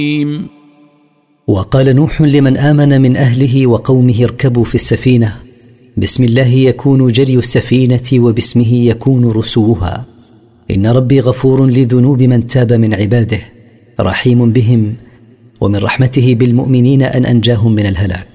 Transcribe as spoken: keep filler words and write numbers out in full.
وقال نوح لمن آمن من أهله وقومه اركبوا في السفينة، بسم الله يكون جري السفينة وباسمه يكون رسوها، إن ربي غفور لذنوب من تاب من عباده، رحيم بهم، ومن رحمته بالمؤمنين أن أنجاهم من الهلاك.